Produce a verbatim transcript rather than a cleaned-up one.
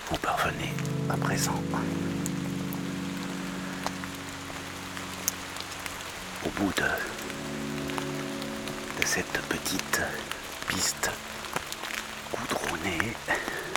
Vous parvenez à présent au bout de, de cette petite piste goudronnée